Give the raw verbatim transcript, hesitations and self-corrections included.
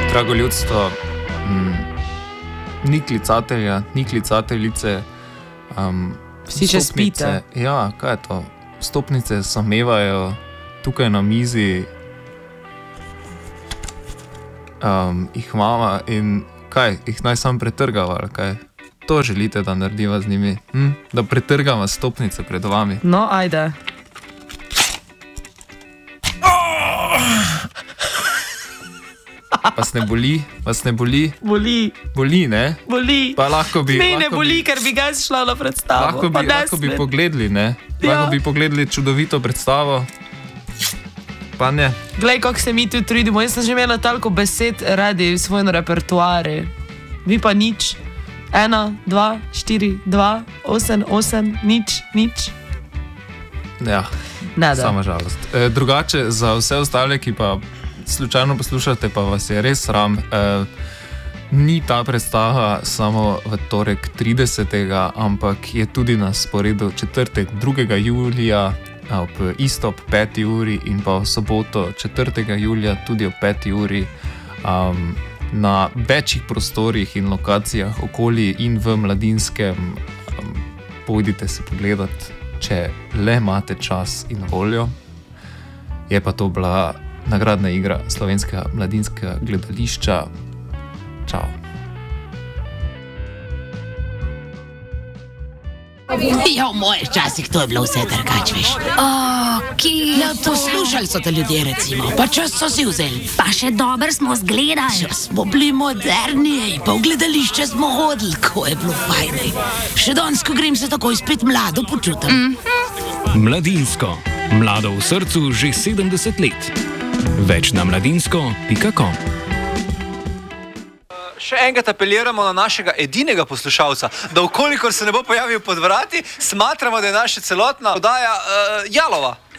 Drago ljudstvo, mm, ni klicatelja, ni klicateljice. Um, Vsi še spite. Ja, kaj je to? Stopnice samevajo tukaj na mizi, um, jih mama in kaj, jih naj sam pretrgava, ali kaj? To želite, da narediva z njimi? Hm? Da pretrgava stopnice pred vami? No, ajde. Vas ne boli? Vas ne boli? Boli. Boli, ne? Boli. Pa lahko bi... Me ne lahko boli, bi, ker bi ga šla na predstavo. lahko bi, lahko bi pogledali, ne? Ja. Lahko bi pogledali čudovito predstavo. Pa ne. Glej, kako se mi tu trudimo. Jaz sem že imela toliko besed radi v svojem repertoarju. Vi pa nič. Ena, dva, štiri, dva, osem, osem, nič, nič. Ja, Ne, da. sama žalost. E, drugače, za vse ostale, ki pa slučajno poslušate, pa vas je res sram, e, ni ta predstava samo v torek tridesetega, ampak je tudi na sporedu četrtek drugega julija ob isto ob peti uri in pa v soboto četrtega julija tudi ob peti uri um, na večjih prostorih in lokacijah okoli in v Mladinskem. Um, pojdite se pogledat, če le imate čas in voljo. Je pa to bila nagradna igra Slovenskega mladinskega gledališča. Čau. Ja, v mojih časih to je bilo vse drugače, veš. Okej. Ja, poslušali so te ljudje, recimo, pa čas so si vzeli. Pa še dobro smo zgledali. Ja, smo bili moderni, pa v gledališče smo hodili, ko je bilo fajn. Še danes, ko grem, se takoj spet mlado počutim. Mm. Mladinsko. Mlado v srcu že sedemdeset let. Več na mladinsko pika com. Še enkrat apeliramo na našega edinega poslušalca, da v kolikor se ne bo pojavil pod vrati, smatramo, da je naša celotna oddaja uh, jalova.